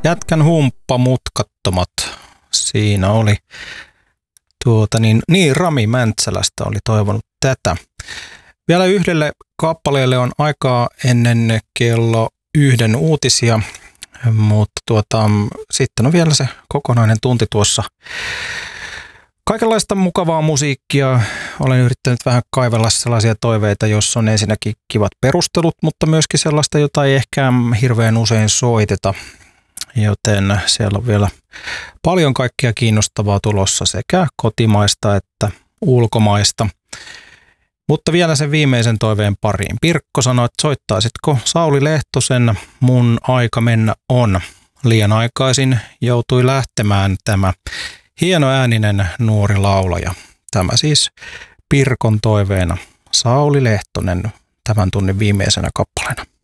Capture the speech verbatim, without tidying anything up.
Jätkän humppa mutkattomat. Siinä oli tuota niin, niin Rami Mäntsälästä oli toivonut tätä. Vielä yhdelle kappaleelle on aikaa ennen kello yhden uutisia, mutta tuota, sitten on vielä se kokonainen tunti tuossa. Kaikenlaista mukavaa musiikkia. Olen yrittänyt vähän kaivella sellaisia toiveita, jossa on ensinnäkin kivat perustelut, mutta myöskin sellaista, jota ei ehkä hirveän usein soiteta. Joten siellä on vielä paljon kaikkia kiinnostavaa tulossa sekä kotimaista että ulkomaista. Mutta vielä sen viimeisen toiveen pariin. Pirkko sanoi, että soittaisitko Sauli Lehtosen Mun aika mennä on. Liian aikaisin joutui lähtemään tämä hieno ääninen nuori laulaja. Tämä siis Pirkon toiveena. Sauli Lehtonen tämän tunnin viimeisenä kappaleena.